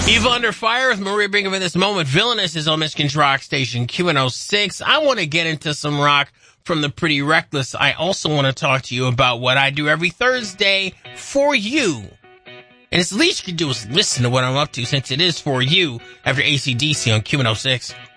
Eva Under Fire with Maria Bingham at this moment. Villainous is on Michigan's rock station, QN06. I want to get into some rock from the Pretty Reckless. I also want to talk to you about what I do every Thursday for you. And it's the least you can do is listen to what I'm up to, since it is for you, after AC/DC on QN06.